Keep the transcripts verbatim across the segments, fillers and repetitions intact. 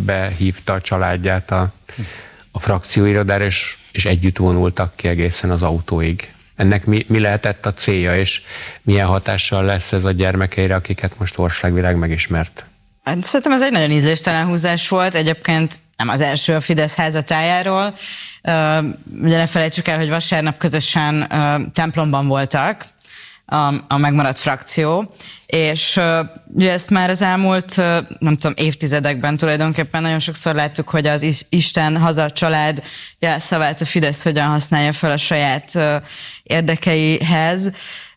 behívta a családját a, a frakcióirodára, és, és együtt vonultak ki egészen az autóig. Ennek mi, mi lehetett a célja, és milyen hatással lesz ez a gyermekeire, akiket most országvilág megismert? Szerintem ez egy nagyon ízléstelen húzás volt, egyébként nem az első a Fidesz házatájáról. Ugye ne felejtsük el, hogy vasárnap közösen templomban voltak a, a megmaradt frakció, és ugye ezt már az elmúlt, nem tudom, évtizedekben tulajdonképpen nagyon sokszor láttuk, hogy az Isten, haza, család jelszavát a Fidesz hogyan használja fel a saját érdekeihez,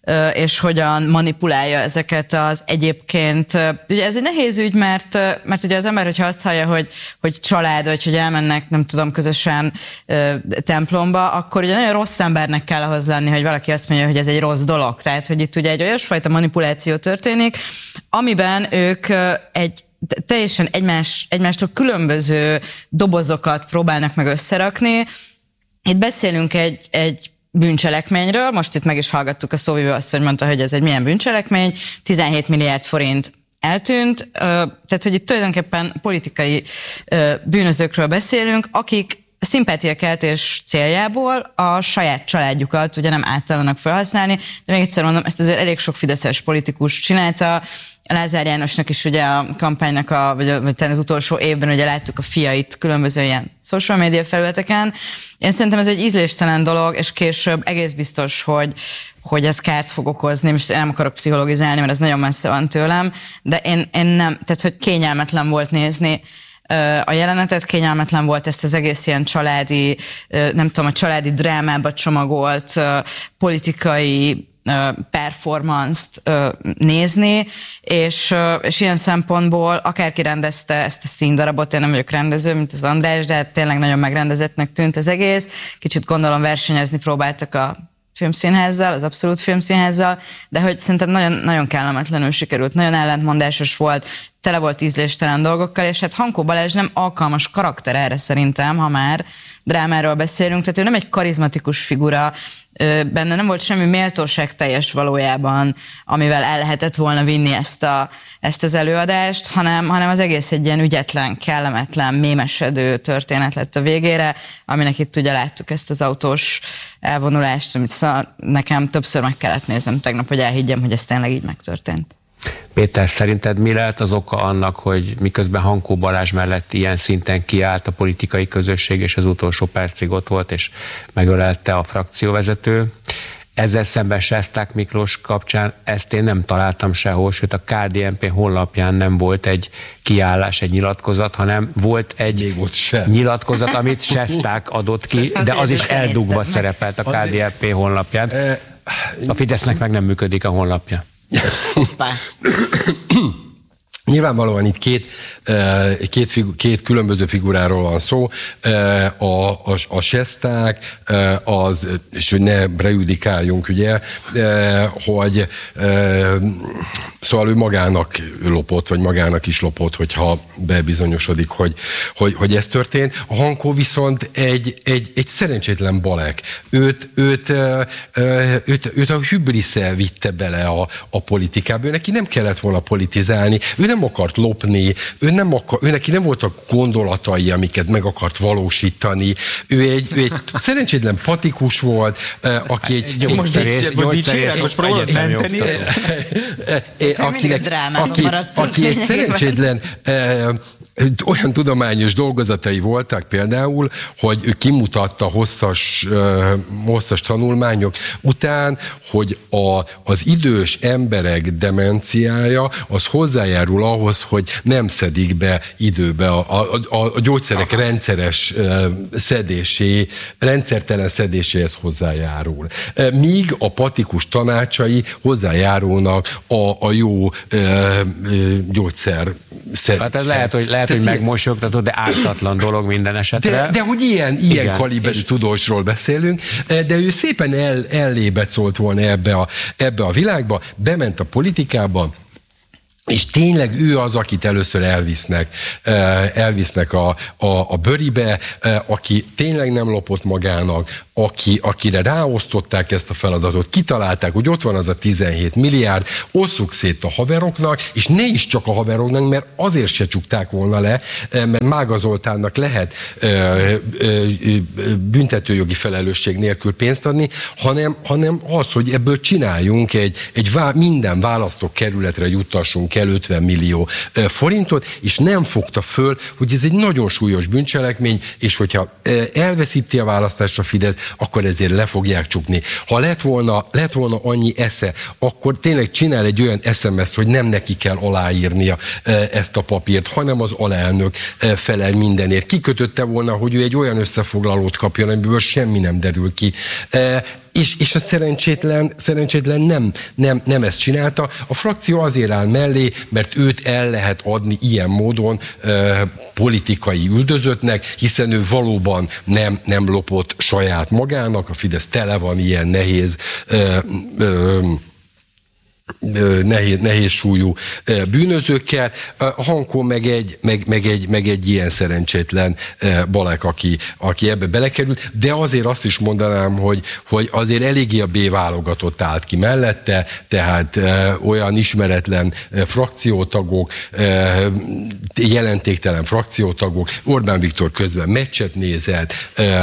és hogyan manipulálja ezeket az egyébként. Ugye ez egy nehéz ügy, mert, mert ugye az ember, hogyha azt hallja, hogy, hogy család, vagy hogy elmennek, nem tudom, közösen templomba, akkor ugye nagyon rossz embernek kell ahhoz lenni, hogy valaki azt mondja, hogy ez egy rossz dolog. Tehát, hogy itt ugye egy olyasfajta manipuláció történik, amiben ők egy teljesen egymás, egymástól különböző dobozokat próbálnak meg összerakni. Itt beszélünk egy, egy bűncselekményről, most itt meg is hallgattuk a szóvivő azt, hogy mondta, hogy ez egy milyen bűncselekmény, tizenhét milliárd forint eltűnt, tehát hogy itt tulajdonképpen politikai bűnözőkről beszélünk, akik szimpátiakeltés céljából a saját családjukat ugye nem általának felhasználni, de még egyszer mondom, ezt azért elég sok fideszes politikus csinálta. Lázár Jánosnak is ugye a kampánynak, a, vagy, a, vagy az utolsó évben ugye láttuk a fiait különböző ilyen social media felületeken. Én szerintem ez egy ízléstelen dolog, és később egész biztos, hogy, hogy ez kárt fog okozni. Most én nem akarok pszichologizálni, mert ez nagyon messze van tőlem, de én, én nem, tehát hogy kényelmetlen volt nézni a jelenetet, kényelmetlen volt ezt az egész ilyen családi, nem tudom, a családi drámába csomagolt politikai performance-t nézni, és, és ilyen szempontból akárki rendezte ezt a színdarabot, én nem vagyok rendező, mint az András, de hát tényleg nagyon megrendezettnek tűnt az egész. Kicsit gondolom versenyezni próbáltak a filmszínházzal, az Abszolút Filmszínházzal, de hogy szerintem nagyon, nagyon kellemetlenül sikerült, nagyon ellentmondásos volt, tele volt ízléstelen dolgokkal, és hát Hankó Balázs nem alkalmas karakter erre szerintem, ha már drámáról beszélünk, tehát ő nem egy karizmatikus figura, benne nem volt semmi méltóság teljes valójában, amivel el lehetett volna vinni ezt, a, ezt az előadást, hanem, hanem az egész egy ilyen ügyetlen, kellemetlen, mémesedő történet lett a végére, aminek itt ugye láttuk ezt az autós elvonulást, amit szóval nekem többször meg kellett néznem tegnap, hogy elhiggyem, hogy ez tényleg így megtörtént. Péter, szerinted mi lehet az oka annak, hogy miközben Hankó Balázs mellett ilyen szinten kiállt a politikai közösség, és az utolsó percig ott volt, és megölelte a frakcióvezető? Ezzel szemben Sesták Miklós kapcsán ezt én nem találtam sehol, sőt a ká dé en pé honlapján nem volt egy kiállás, egy nyilatkozat, hanem volt egy nyilatkozat, amit Sesták adott ki, de az is eldugva szerepelt a ká dé en pé honlapján. A Fidesznek meg nem működik a honlapja. Nyilvánvalóan itt két, két, figu, két különböző figuráról van szó. A, a, a Sesták, az, és hogy ne prejudikáljunk, ugye, hogy szóval ő magának lopott, vagy magának is lopott, hogyha bebizonyosodik, hogy, hogy, hogy ez történt. A Hankó viszont egy, egy, egy szerencsétlen balek. Őt, őt, őt, őt a hübriszel vitte bele a, a politikába. Ő neki nem kellett volna politizálni, ő nem akart lopni, ő, nem akar, ő neki nem voltak gondolatai, amiket meg akart valósítani. Ő egy, ő egy szerencsétlen patikus volt, aki egy... Gyógyszerész, most próbálod menteni. Akinek, aki, aki egy szerencsétlen olyan tudományos dolgozatai voltak például, hogy ő kimutatta hosszas, hosszas tanulmányok után, hogy a, az idős emberek demenciája az hozzájárul ahhoz, hogy nem szedik be időbe a, a, a gyógyszerek Aha. rendszeres szedésé, rendszertelen szedéséhez hozzájárul. Míg a patikus tanácsai hozzájárulnak a, a jó gyógyszer szedéshez. Hát ez lehet, hogy lehet, hogy megmosogtatod, de ártatlan dolog minden esetre. De, de hogy ilyen, ilyen kaliberű és... tudósról beszélünk, de ő szépen el, ellébet szólt volna ebbe a, ebbe a világba, bement a politikába, és tényleg ő az, akit először elvisznek, elvisznek a, a, a bőribe, aki tényleg nem lopott magának, aki, akire ráosztották ezt a feladatot, kitalálták, hogy ott van az a tizenhét milliárd, osszuk szét a haveroknak, és ne is csak a haveroknak, mert azért se csukták volna le, mert Mága Zoltánnak lehet büntetőjogi felelősség nélkül pénzt adni, hanem, hanem az, hogy ebből csináljunk egy, egy vá, minden választókerületre juttassunk el ötven millió forintot, és nem fogta föl, hogy ez egy nagyon súlyos bűncselekmény, és hogyha elveszíti a választást a Fidesz, akkor ezért le fogják csukni. Ha lett volna, lett volna annyi esze, akkor tényleg csinál egy olyan es em es, hogy nem neki kell aláírnia ezt a papírt, hanem az alelnök felel mindenért. Kikötötte volna, hogy ő egy olyan összefoglalót kapjon, amiből semmi nem derül ki. És, és a szerencsétlen, szerencsétlen nem, nem, nem ezt csinálta. A frakció azért áll mellé, mert őt el lehet adni ilyen módon e, politikai üldözöttnek, hiszen ő valóban nem, nem lopott saját magának, a Fidesz tele van ilyen nehéz e, e, Nehéz, nehéz súlyú bűnözőkkel, a Hankó meg egy, meg, meg, egy, meg egy ilyen szerencsétlen balek, aki, aki ebbe belekerült, de azért azt is mondanám, hogy, hogy azért eléggé a B válogatott állt ki mellette, tehát olyan ismeretlen frakciótagok, jelentéktelen frakciótagok, Orbán Viktor közben meccset nézett,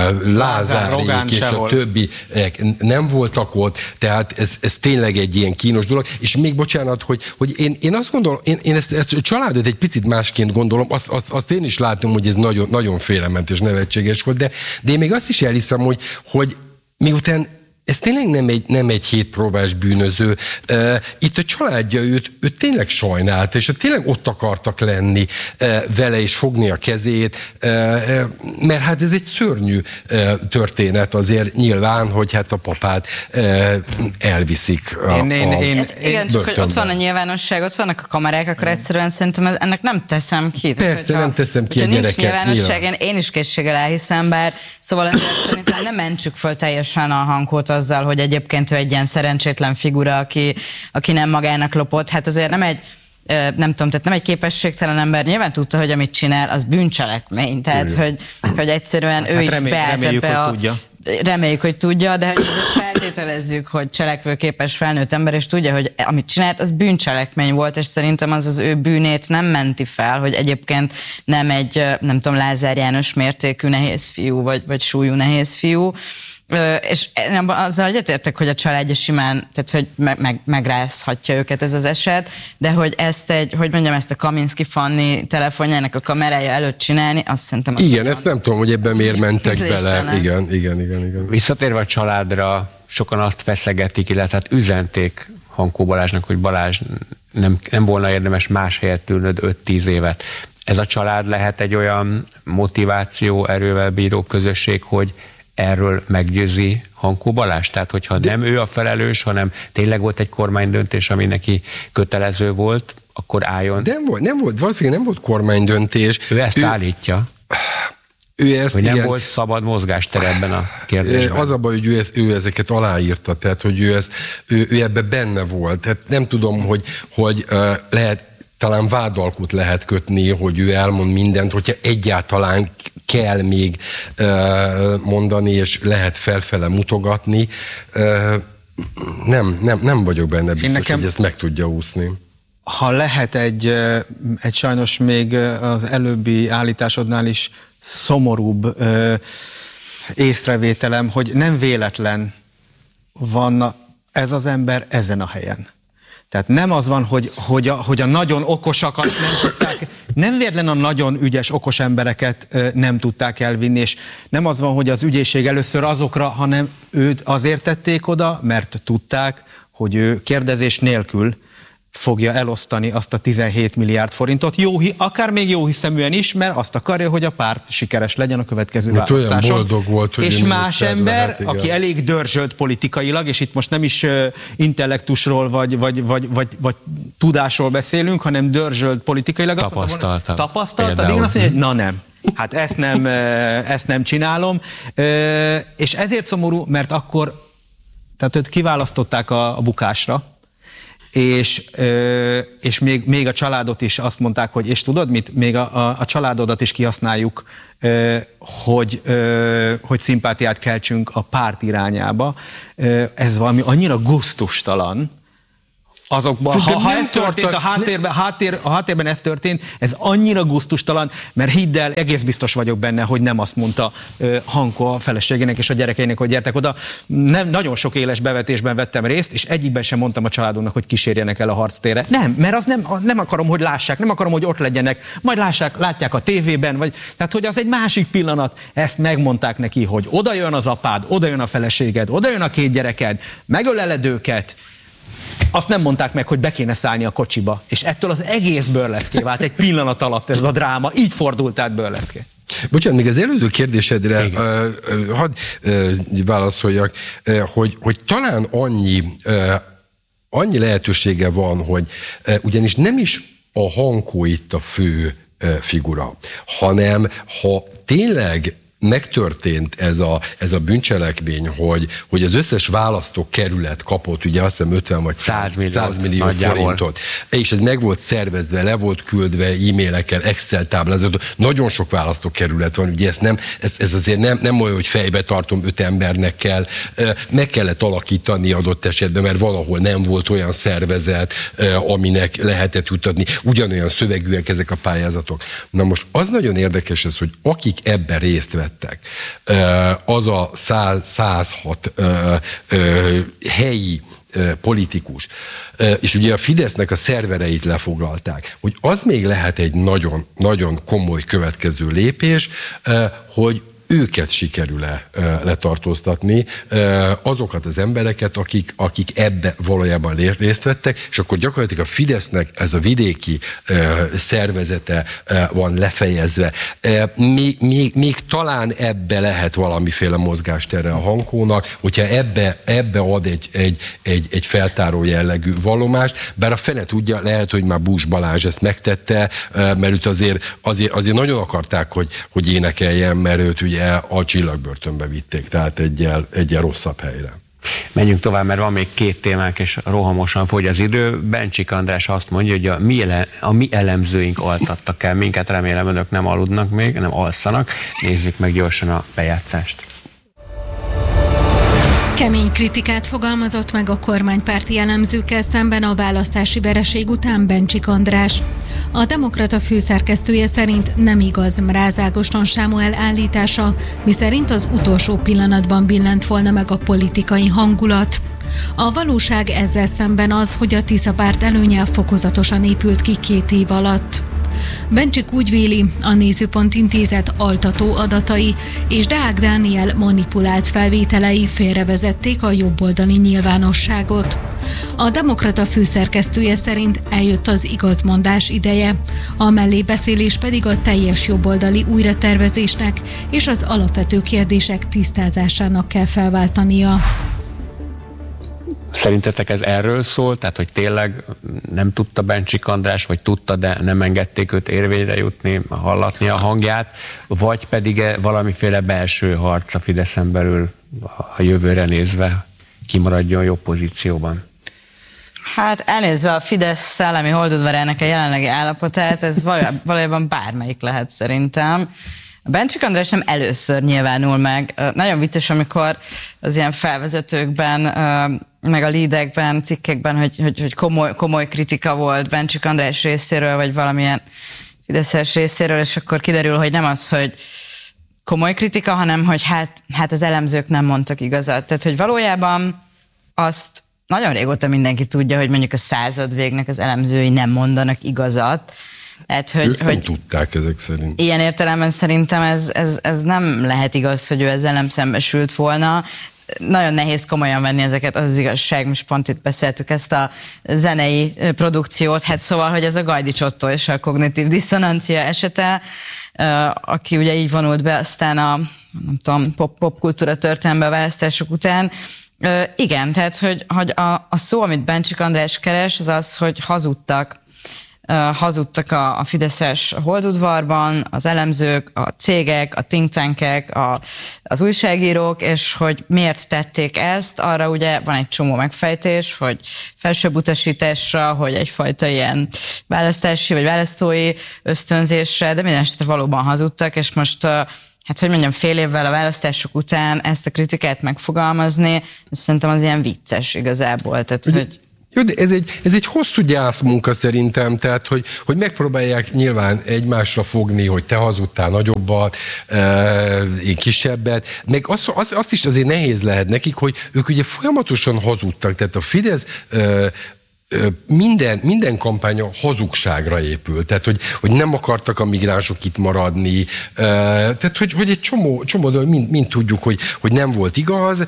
Lázárék és a többi nem voltak ott, tehát ez, ez tényleg egy ilyen kínos dolog. És még bocsánat, hogy, hogy én, én azt gondolom, én, én ezt, ezt a családot egy picit másként gondolom, azt, azt, azt én is látom, hogy ez nagyon, nagyon félrement és nevetséges volt, de, de én még azt is elhiszem, hogy, hogy miután ez tényleg nem egy, nem egy hétpróbás bűnöző. Uh, itt a családja őt, őt tényleg sajnálta, és tényleg ott akartak lenni uh, vele, és fogni a kezét, uh, uh, mert hát ez egy szörnyű uh, történet azért nyilván, hogy hát a papát uh, elviszik a, én, én, a én, igen, csak hogy ott van a nyilvánosság, ott vannak a kamerák, akkor egyszerűen szerintem ennek nem teszem ki. Persze, hogyha, nem teszem ki a gyereket. Nincs nyilvánosság, én, én is készséggel elhiszem, bár szóval azért szerintem nem mentsük föl teljesen a Hankót azzal, hogy egyébként ő egy ilyen szerencsétlen figura, aki, aki nem magának lopott. Hát azért nem egy, nem tudom, tehát nem egy képességtelen ember, nyilván tudta, hogy amit csinál, az bűncselekmény. Tehát, hogy, hogy egyszerűen hát ő hát is remély, beállt reméljük, ebbe hogy a... tudja. Reméljük, hogy tudja, de hogy feltételezzük, hogy cselekvőképes felnőtt ember, és tudja, hogy amit csinált, az bűncselekmény volt, és szerintem az az ő bűnét nem menti fel, hogy egyébként nem egy, nem tudom, Lázár János mértékű nehéz fiú, vagy, vagy súlyú nehéz fiú. És én azzal egyetértek, hogy a családja simán, tehát hogy meg, meg, megrázhatja őket ez az eset, de hogy ezt egy, hogy mondjam, ezt a Kaminski Fanni telefonjának a kamerája előtt csinálni, azt szerintem... Azt igen, ezt nem tudom, hogy ebben miért mentek bele. Igen, igen, igen, igen. Visszatérve a családra, sokan azt feszegetik, illetve hát üzenték Hankó Balázsnak, hogy Balázs nem, nem volna érdemes más helyett ülnöd öt-tíz évet. Ez a család lehet egy olyan motiváció, erővel bíró közösség, hogy erről meggyőzi Hankó Balázs? Tehát, hogyha de... nem ő a felelős, hanem tényleg volt egy kormánydöntés, ami neki kötelező volt, akkor álljon. Nem volt, nem volt, valószínűleg nem volt kormánydöntés. Ő ezt ő... állítja. Ő ezt, hogy nem igen, volt szabad mozgástere ebben a kérdésben. Az a baj, hogy ő, ezt, ő ezeket aláírta, tehát, hogy ő, ezt, ő, ő ebben benne volt. Tehát nem tudom, hogy, hogy uh, lehet, talán vádalkut lehet kötni, hogy ő elmond mindent, hogyha egyáltalán kell még uh, mondani, és lehet felfele mutogatni. Uh, nem, nem, nem vagyok benne biztos, nekem, hogy ezt meg tudja úszni. Ha lehet egy, egy sajnos még az előbbi állításodnál is szomorúbb uh, észrevételem, hogy nem véletlen van ez az ember ezen a helyen. Tehát nem az van, hogy, hogy, a, hogy a nagyon okosakat nem tudták, nem véletlen a nagyon ügyes, okos embereket nem tudták elvinni, és nem az van, hogy az ügyészség először azokra, hanem őt azért tették oda, mert tudták, hogy ő kérdezés nélkül fogja elosztani azt a tizenhét milliárd forintot, jó, akár még jó hiszeműen is, mert azt akarja, hogy a párt sikeres legyen a következő mert választáson. Olyan boldog volt, hogy és más ember, lehet, aki elég dörzsölt politikailag, és itt most nem is uh, intellektusról vagy, vagy, vagy, vagy, vagy tudásról beszélünk, hanem dörzsölt politikailag. Tapasztaltam. Tapasztaltam, igen, azt mondja, hogy na nem. Hát ezt nem, uh, ezt nem csinálom. Uh, és ezért szomorú, mert akkor, tehát őt kiválasztották a, a bukásra, és, és még, még a családot is azt mondták, hogy és tudod mit, még a, a, a családodat is kihasználjuk, hogy, hogy szimpátiát keltsünk a párt irányába. Ez valami annyira gusztustalan, azokban, ha, ha ez történt, a háttérben, háttér, a háttérben ez történt, ez annyira gusztustalan, mert hidd el, egész biztos vagyok benne, hogy nem azt mondta uh, Hanko a feleségének és a gyerekeinek, hogy gyertek oda. Nem, nagyon sok éles bevetésben vettem részt, és egyikben sem mondtam a családomnak, hogy kísérjenek el a harctérre. Nem, mert az nem, nem akarom, hogy lássák, nem akarom, hogy ott legyenek, majd lássák, látják a tévében, vagy, tehát hogy az egy másik pillanat. Ezt megmondták neki, hogy oda jön az apád, oda jön a feleséged, oda jön a két gyereked, megöleled őket. Azt nem mondták meg, hogy be kéne szállni a kocsiba. És ettől az egész burleszké vált egy pillanat alatt ez a dráma. Így fordult át burleszké. Bocsánat, még az előző kérdésedre uh, uh, hadd uh, válaszoljak, uh, hogy, hogy talán annyi, uh, annyi lehetősége van, hogy uh, ugyanis nem is a Hanko itt a fő uh, figura, hanem ha tényleg megtörtént ez a, ez a bűncselekmény, hogy, hogy az összes választókerület kapott, ugye azt hiszem ötven vagy száz millió forintot, és ez meg volt szervezve, le volt küldve e-mailekkel, Excel táblázatot, nagyon sok választókerület van, ugye ezt nem, ez, ez azért nem, nem olyan, hogy fejbe tartom, öt embernek kell, meg kellett alakítani adott esetben, mert valahol nem volt olyan szervezet, aminek lehetett jutatni, ugyanolyan szövegűek ezek a pályázatok. Na most az nagyon érdekes ez, hogy akik ebben részt vettek, az a száz hat helyi politikus, és ugye a Fidesznek a szervereit lefoglalták, hogy az még lehet egy nagyon, nagyon komoly következő lépés, hogy őket sikerül-e letartóztatni, azokat az embereket, akik, akik ebbe valójában részt vettek, és akkor gyakorlatilag a Fidesznek ez a vidéki szervezete van lefejezve. Még, még, még talán ebbe lehet valamiféle mozgástere a Hankónak, hogyha ebbe, ebbe ad egy, egy, egy, egy feltáró jellegű vallomást, bár a fene tudja, lehet, hogy már Bús Balázs ezt megtette, mert őt azért, azért, azért nagyon akarták, hogy, hogy énekeljen, mert őt ugye a csillagbörtönbe vitték, tehát egyel, egyel rosszabb helyre. Menjünk tovább, mert van még két témánk, és rohamosan fogy az idő. Bencsik András azt mondja, hogy a mi, ele, a mi elemzőink altattak el minket, remélem önök nem aludnak még, nem alszanak. Nézzük meg gyorsan a bejátszást. Kemény kritikát fogalmazott meg a kormánypárti elemzőkkel szemben a választási vereség után Bencsik András. A Demokrata főszerkesztője szerint nem igaz Mráz Ágoston Sámuel állítása, miszerint az utolsó pillanatban billent volna meg a politikai hangulat. A valóság ezzel szemben az, hogy a Tisza párt előnye fokozatosan épült ki két év alatt. Bencsik úgy véli, a Nézőpont Intézet altató adatai és Deák Dániel manipulált felvételei félrevezették a jobboldali nyilvánosságot. A Demokrata főszerkesztője szerint eljött az igazmondás ideje, a mellébeszélés pedig a teljes jobboldali újratervezésnek és az alapvető kérdések tisztázásának kell felváltania. Szerintetek ez erről szól? Tehát, hogy tényleg nem tudta Bencsik András, vagy tudta, de nem engedték őt érvényre jutni, hallatni a hangját, vagy pedig valamiféle belső harc a Fideszen belül a jövőre nézve kimaradjon jobb pozícióban? Hát elnézve a Fidesz szellemi holdudvarának a jelenlegi állapotát, ez valójában bármelyik lehet szerintem. Bencsik András nem először nyilvánul meg. Nagyon vicces, amikor az ilyen felvezetőkben, meg a leadekben, cikkekben, hogy, hogy, hogy komoly, komoly kritika volt Bencsik András részéről, vagy valamilyen fideszes részéről, és akkor kiderül, hogy nem az, hogy komoly kritika, hanem hogy hát, hát az elemzők nem mondtak igazat. Tehát, hogy valójában azt nagyon régóta mindenki tudja, hogy mondjuk a század végnek az elemzői nem mondanak igazat. Hát, hogy, ők nem hogy tudták ezek szerint. Ilyen értelemben szerintem ez, ez, ez nem lehet igaz, hogy ő ezzel nem szembesült volna. Nagyon nehéz komolyan venni ezeket, az, az igazság, most pont itt beszéltük ezt a zenei produkciót, hát szóval, hogy ez a Gajdi Csottó és a kognitív diszonancia esete, aki ugye így vonult be aztán a nem tudom, pop, popkultúra történelme a választások után. Igen, tehát, hogy, hogy a, a szó, amit Bencsik András keres, az az, hogy hazudtak hazudtak a, a fideszes holdudvarban, az elemzők, a cégek, a think tankek, a, az újságírók, és hogy miért tették ezt, arra ugye van egy csomó megfejtés, hogy felsőbb utasításra, hogy egyfajta ilyen választási vagy választói ösztönzésre, de minden esetre valóban hazudtak, és most hát hogy mondjam, fél évvel a választások után ezt a kritikát megfogalmazni, szerintem az ilyen vicces igazából. Tehát, hogy... hogy Jó, de ez egy, ez egy hosszú gyászmunka szerintem, tehát hogy, hogy megpróbálják nyilván egymásra fogni, hogy te hazudtál nagyobbat, én kisebbet, meg azt, az, azt is azért nehéz lehet nekik, hogy ők ugye folyamatosan hazudtak, tehát a Fidesz minden, minden kampánya hazugságra épül, tehát hogy, hogy nem akartak a migránsok itt maradni, tehát hogy, hogy egy csomó, csomó dolog, mind, mind tudjuk, hogy, hogy nem volt igaz,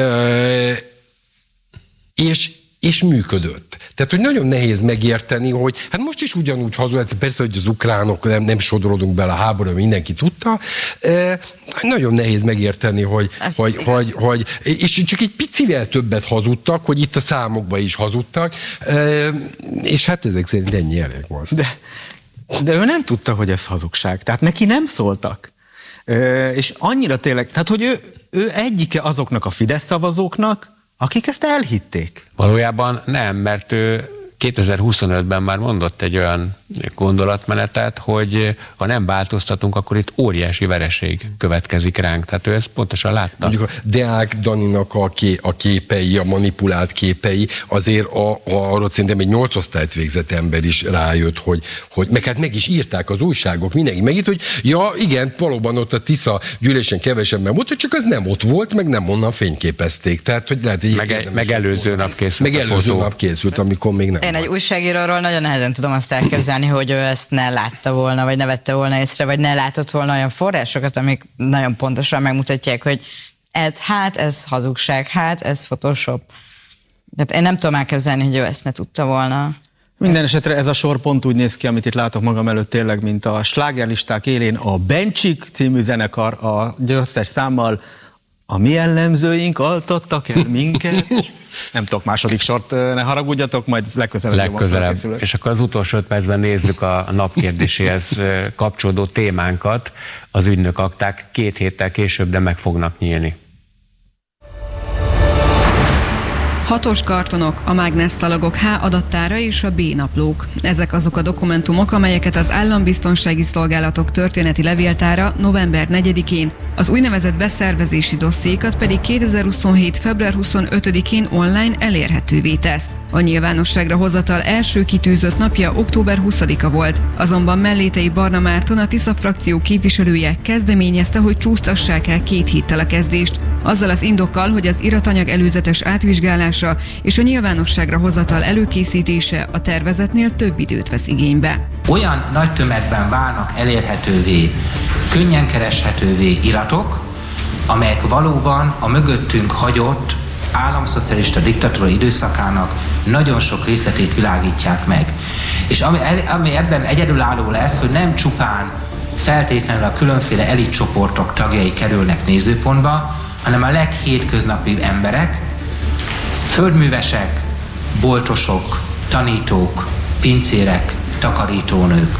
és és működött. Tehát, hogy nagyon nehéz megérteni, hogy hát most is ugyanúgy hazudott, persze, hogy az ukránok nem, nem sodródunk bele a háborúba, mindenki tudta, e, nagyon nehéz megérteni, hogy, hogy, hogy, hogy, és csak egy picivel többet hazudtak, hogy itt a számokban is hazudtak, e, és hát ezek szerint ennyi elég volt. De, de ő nem tudta, hogy ez hazugság, tehát neki nem szóltak. E, és annyira tényleg, tehát, hogy ő, ő egyike azoknak a Fidesz szavazóknak, akik ezt elhitték. Valójában nem, mert ő kétezer-huszonötben már mondott egy olyan gondolatmenetet, hogy ha nem változtatunk, akkor itt óriási vereség következik ránk. Tehát ő ezt pontosan látta. Mondjuk a Deák Daninak a, ké, a képei, a manipulált képei, azért a, a, arra szerintem egy nyolc osztályt végzett ember is rájött, hogy, hogy meg hát meg is írták az újságok, mindenki megírt, hogy ja, igen, valóban ott a Tisza gyűlésen kevesebben volt, csak az nem ott volt, meg nem onnan fényképezték. Tehát, hogy lehet, hogy meg, meg előző nap készült. Meg előző nap készült, amikor még nem. Én egy újságíróról nagyon nehezen tudom azt elképzelni, hogy ő ezt ne látta volna, vagy ne vette volna észre, vagy ne látott volna olyan forrásokat, amik nagyon pontosan megmutatják, hogy ez hát, ez hazugság, hát, ez Photoshop. Tehát én nem tudom elképzelni, hogy ő ezt ne tudta volna. Minden esetre ez a sor pont úgy néz ki, amit itt látok magam előtt tényleg, mint a slágerlisták élén a Bencsik című zenekar a győztes számmal a mi jellemzőink altattak el minket. Nem tudok második sort, ne haragudjatok, majd legközelebb. Legközelebb. És akkor az utolsó öt percben nézzük a napkérdéséhez kapcsolódó témánkat. Az ügynök akták két héttel később, de meg fognak nyílni. Hatos kartonok, a mágnesszalagok H adattára és a B naplók. Ezek azok a dokumentumok, amelyeket az Állambiztonsági Szolgálatok történeti levéltára november negyedikén, az úgynevezett beszervezési dossziékat pedig kétezer-huszonhét február huszonötödikén online elérhetővé tesz. A nyilvánosságra hozatal első kitűzött napja október huszadika volt, azonban Mellétei Barna Márton, a Tisza frakció képviselője kezdeményezte, hogy csúsztassák el két héttel a kezdést, azzal az indokkal, hogy az iratanyag előzetes átvizsgálása és a nyilvánosságra hozatal előkészítése a tervezetnél több időt vesz igénybe. Olyan nagy tömegben válnak elérhetővé, könnyen kereshetővé iratok, amelyek valóban a mögöttünk hagyott államszocialista diktatúra időszakának nagyon sok részletét világítják meg. És ami, ami ebben egyedülálló lesz, hogy nem csupán feltétlenül a különféle elitcsoportok tagjai kerülnek nézőpontba, hanem a leghétköznapibb emberek, földművesek, boltosok, tanítók, pincérek, takarítónők.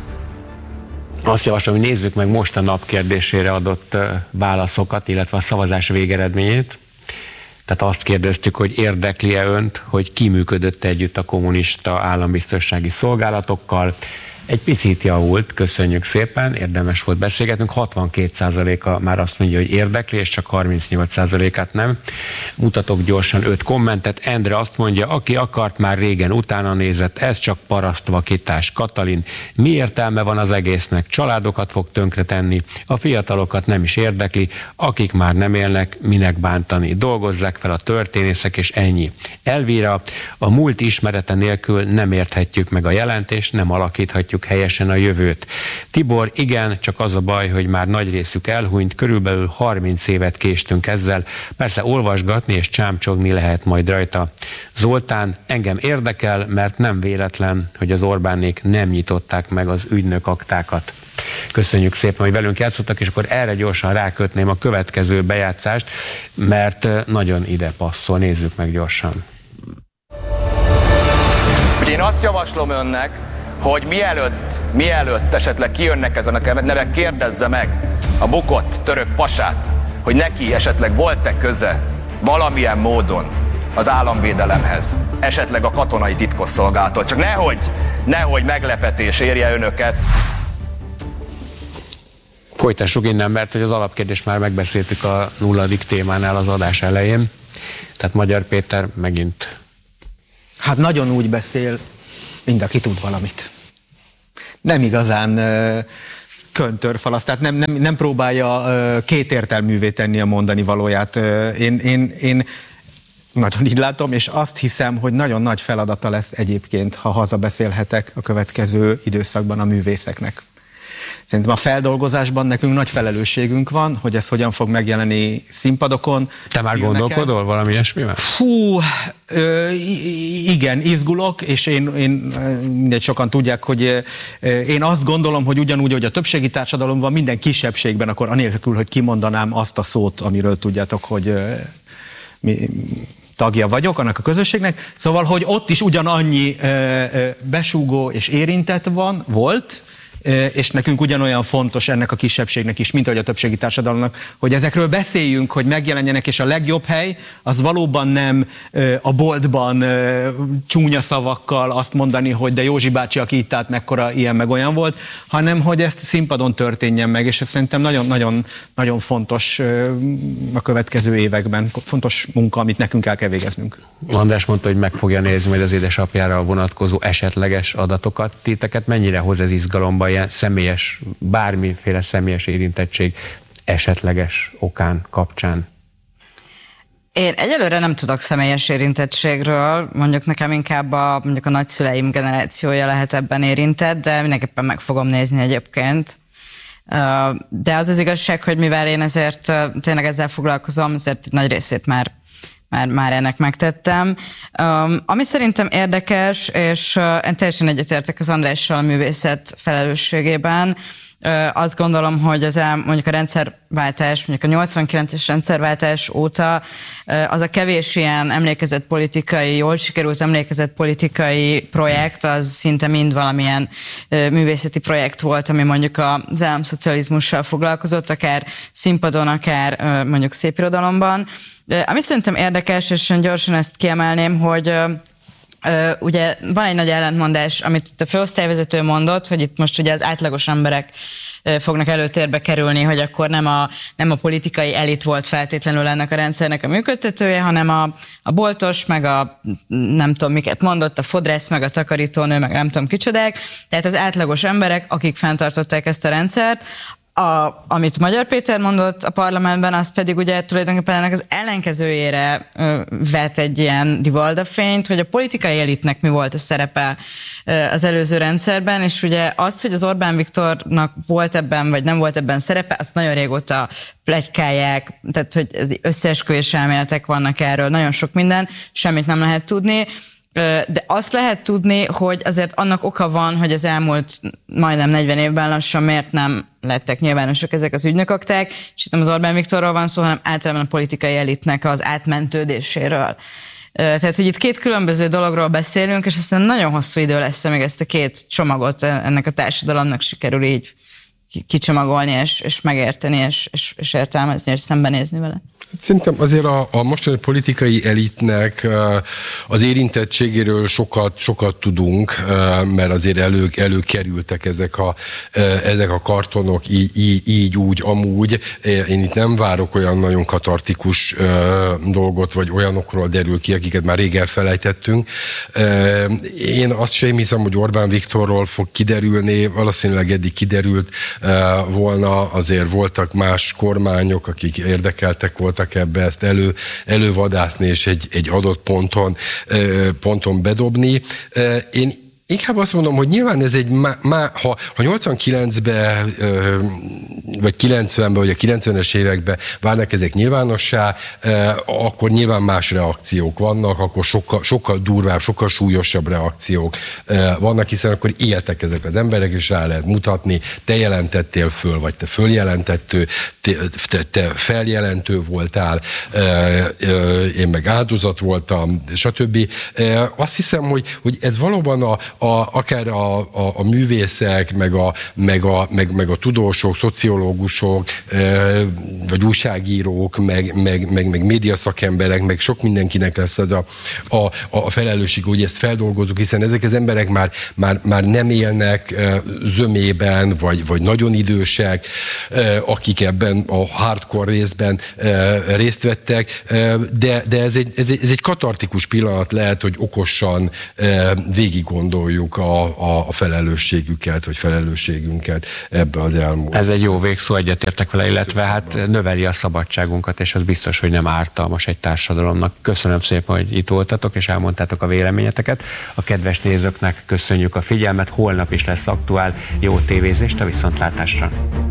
Azt javaslom, hogy nézzük meg most a nap kérdésére adott válaszokat, illetve a szavazás végeredményét. Tehát azt kérdeztük, hogy érdekli-e önt, hogy ki működött együtt a kommunista állambiztonsági szolgálatokkal. Egy picit javult, köszönjük szépen, érdemes volt beszélgetnünk. hatvankét százaléka már azt mondja, hogy érdekli, és csak harmincnyolc százalékát nem. Mutatok gyorsan öt kommentet. Endre azt mondja, aki akart, már régen utána nézett, ez csak parasztvakítás. Katalin, mi értelme van az egésznek? Családokat fog tönkretenni, a fiatalokat nem is érdekli, akik már nem élnek, minek bántani. Dolgozzák fel a történészek, és ennyi. Elvira, a múlt ismerete nélkül nem érthetjük meg a jelent, és nem alakíthatjuk helyesen a jövőt. Tibor, igen, csak az a baj, hogy már nagy részük elhunyt, körülbelül harminc évet késtünk ezzel, persze olvasgatni és csámcsogni lehet majd rajta. Zoltán, engem érdekel, mert nem véletlen, hogy az Orbánék nem nyitották meg az ügynök aktákat. Köszönjük szépen, hogy velünk játszottak, és akkor erre gyorsan rákötném a következő bejátszást, mert nagyon ide passzol, nézzük meg gyorsan. Én azt javaslom önnek, hogy mielőtt, mielőtt esetleg kijönnek ezen a nevek, kérdezze meg a bukott török pasát, hogy neki esetleg volt-e köze valamilyen módon az államvédelemhez, esetleg a katonai titkosszolgálattól. Csak nehogy, nehogy meglepetés érje önöket. Folytassuk innen, mert hogy az alapkérdést már megbeszéltük a nulladik témánál az adás elején. Tehát Magyar Péter megint. Hát nagyon úgy beszél, mind aki tud valamit. Nem igazán uh, köntörfalasz, tehát nem, nem, nem próbálja uh, kétértelművé tenni a mondani valóját. Uh, én, én, én nagyon így látom, és azt hiszem, hogy nagyon nagy feladata lesz egyébként, ha hazabeszélhetek a következő időszakban a művészeknek. Szerintem a feldolgozásban nekünk nagy felelősségünk van, hogy ez hogyan fog megjelenni színpadokon. Te már filmeken. Gondolkodol valami ilyesmivel? Fú, ö, igen, izgulok, és én, én mindegy, sokan tudják, hogy én azt gondolom, hogy ugyanúgy, hogy a többségi társadalomban minden kisebbségben, akkor anélkül, hogy kimondanám azt a szót, amiről tudjátok, hogy mi tagja vagyok annak a közösségnek. Szóval, hogy ott is ugyanannyi besúgó és érintett van, volt, és nekünk ugyanolyan fontos ennek a kisebbségnek is, mint ahogy a többségi társadalomnak, hogy ezekről beszéljünk, hogy megjelenjenek, és a legjobb hely az valóban nem a boltban csúnya szavakkal azt mondani, hogy de Józsi bácsi, aki itt állt, mekkora ilyen meg olyan volt, hanem hogy ezt színpadon történjen meg, és ez szerintem nagyon-nagyon nagyon fontos a következő években, fontos munka, amit nekünk el kell végeznünk. András mondta, hogy meg fogja nézni majd az édesapjára vonatkozó esetleges adatokat. Titeket mennyire hoz ez izgalomba, ilyen személyes, bármiféle személyes érintettség esetleges okán, kapcsán? Én egyelőre nem tudok személyes érintettségről, mondjuk nekem inkább a, mondjuk a nagyszüleim generációja lehet ebben érintett, de mindenképpen meg fogom nézni egyébként. De az az igazság, hogy mivel én ezért tényleg ezzel foglalkozom, ezért nagy részét már Már, már ennek megtettem. Um, ami szerintem érdekes, és uh, én teljesen egyetértek az Andrással a művészet felelősségében, uh, azt gondolom, hogy az el, mondjuk a rendszerváltás, mondjuk a nyolcvankilences rendszerváltás óta uh, az a kevés ilyen emlékezett politikai, jól sikerült emlékezett politikai projekt, az szinte mind valamilyen uh, művészeti projekt volt, ami mondjuk az államszocializmussal foglalkozott, akár színpadon, akár uh, mondjuk szépirodalomban. Ami szerintem érdekes, és gyorsan ezt kiemelném, hogy uh, uh, ugye van egy nagy ellentmondás, amit a főosztályvezető mondott, hogy itt most ugye az átlagos emberek uh, fognak előtérbe kerülni, hogy akkor nem a, nem a politikai elit volt feltétlenül ennek a rendszernek a működtetője, hanem a, a boltos, meg a nem tudom miket mondott, a fodrász, meg a takarítónő, meg nem tudom kicsodák, tehát az átlagos emberek, akik fenntartották ezt a rendszert. A, amit Magyar Péter mondott a parlamentben, az pedig ugye tulajdonképpen ennek az ellenkezőjére ö, vet egy ilyen rivaldafényt, hogy a politikai elitnek mi volt a szerepe ö, az előző rendszerben, és ugye azt, hogy az Orbán Viktornak volt ebben, vagy nem volt ebben szerepe, azt nagyon régóta pletykálják, tehát hogy összeesküvés elméletek vannak erről, nagyon sok minden, semmit nem lehet tudni. De azt lehet tudni, hogy azért annak oka van, hogy az elmúlt majdnem negyven évben lassan miért nem lettek nyilvánosak ezek az ügynökakták, és itt nem az Orbán Viktorról van szó, hanem általában a politikai elitnek az átmentődéséről. Tehát, hogy itt két különböző dologról beszélünk, és aztán nagyon hosszú idő lesz, amíg ezt a két csomagot ennek a társadalomnak sikerül így kicsomagolni, és, és megérteni, és, és, és értelmezni, és szembenézni vele. Szerintem azért a, a mostani politikai elitnek az érintettségéről sokat, sokat tudunk, mert azért elő, előkerültek ezek a, ezek a kartonok így, így, így, úgy, amúgy. Én itt nem várok olyan nagyon katartikus dolgot, vagy olyanokról derül ki, akiket már rég elfelejtettünk. Én azt sem hiszem, hogy Orbán Viktorról fog kiderülni, valószínűleg eddig kiderült volna, azért voltak más kormányok, akik érdekeltek voltak ebbe ezt elő, elővadászni és egy, egy adott ponton, ponton bedobni. Én inkább azt mondom, hogy nyilván ez egy, má, má, ha, ha nyolcvankilencben, vagy kilencvenben, vagy a kilencvenes években válnak ezek nyilvánossá, akkor nyilván más reakciók vannak, akkor sokkal, sokkal durvább, sokkal súlyosabb reakciók vannak, hiszen akkor éltek ezek az emberek, és rá lehet mutatni, te jelentettél föl, vagy te följelentettő, te, te, te feljelentő voltál, én meg áldozat voltam, stb. Azt hiszem, hogy, hogy ez valóban a a, akár a, a, a művészek, meg a, meg, a, meg, meg a tudósok, szociológusok, vagy újságírók, meg, meg, meg, meg médiaszakemberek, meg sok mindenkinek lesz az a, a, a felelősség, hogy ezt feldolgozzuk, hiszen ezek az emberek már, már, már nem élnek zömében, vagy, vagy nagyon idősek, akik ebben a hardcore részben részt vettek, de, de ez, egy, ez, egy, ez egy katartikus pillanat lehet, hogy okosan végig gondoljuk a, a, a felelősségüket, vagy felelősségünket ebbe az elmúlt. Ez egy jó végszó, egyetértek vele, illetve hát növeli a szabadságunkat, és az biztos, hogy nem ártalmas egy társadalomnak. Köszönöm szépen, hogy itt voltatok, és elmondtátok a véleményeteket. A kedves nézőknek köszönjük a figyelmet, holnap is lesz aktuál. Jó tévézést, a viszontlátásra!